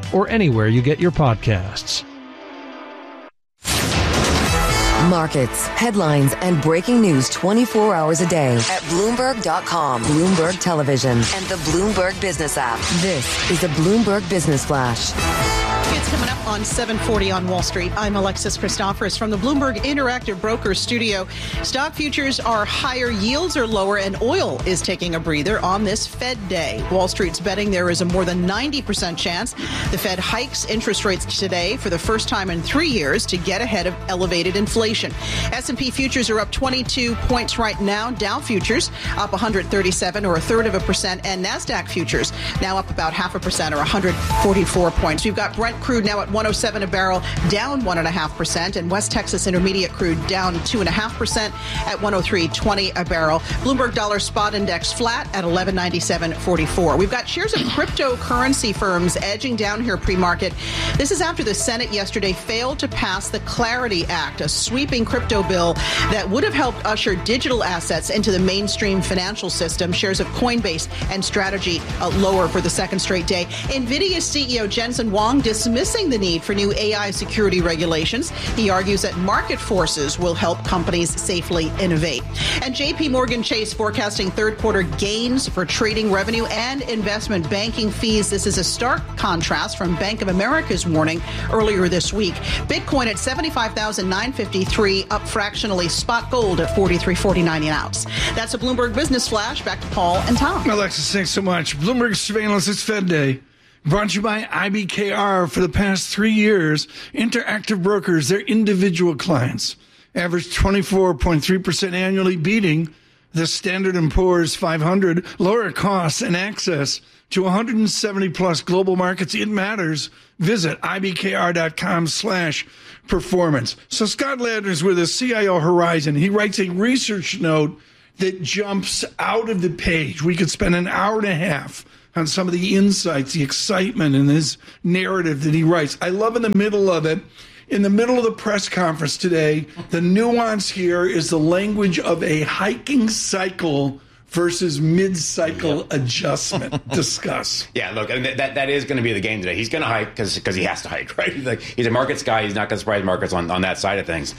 or anywhere you get your podcasts. Markets, headlines, and breaking news 24 hours a day at Bloomberg.com, Bloomberg Television, and the Bloomberg Business app. This is the Bloomberg Business Flash. It's coming up on 7:40 on Wall Street. I'm Alexis Christoforous from the Bloomberg Interactive Brokers studio. Stock futures are higher, yields are lower, and oil is taking a breather on this Fed day. Wall Street's betting there is a more than 90% chance the Fed hikes interest rates today for the first time in 3 years to get ahead of elevated inflation. S&P futures are up 22 points right now. Dow futures up 137 or 1/3%, and NASDAQ futures now up about 0.5% or 144 points. We've got Brent crude now at 107 a barrel, down 1.5%, and West Texas Intermediate crude down 2.5% at 103.20 a barrel. Bloomberg Dollar Spot Index flat at 1197.44. We've got shares of cryptocurrency firms edging down here pre-market. This is after the Senate yesterday failed to pass the Clarity Act, a sweeping crypto bill that would have helped usher digital assets into the mainstream financial system. Shares of Coinbase and Strategy lower for the second straight day. NVIDIA CEO Jensen Huang dismissing the need for new AI security regulations. He argues that market forces will help companies safely innovate. And JP Morgan Chase forecasting third quarter gains for trading revenue and investment banking fees. This is a stark contrast from Bank of America's warning earlier this week. Bitcoin at 75,953, up fractionally. Spot gold at 43.49 an ounce. That's a Bloomberg Business Flash. Back to Paul and Tom. Alexis, thanks so much. Bloomberg Surveillance, it's Fed Day. Brought to you by IBKR. For the past 3 years, Interactive Brokers, their individual clients, averaged 24.3% annually, beating the Standard & Poor's 500, lower costs and access to 170-plus global markets. It matters. Visit ibkr.com/performance. So Scott Ladner's with us, CIO Horizon. He writes a research note that jumps out of the page. We could spend an hour and a half on some of the insights, the excitement in his narrative that he writes. I love in the middle of it, in the middle of the press conference today, the nuance here is the language of a hiking cycle versus mid-cycle adjustment. Discuss. Yeah, look, that is going to be the game today. He's going to hike because he has to hike, right? He's a markets guy. He's not going to surprise markets on that side of things.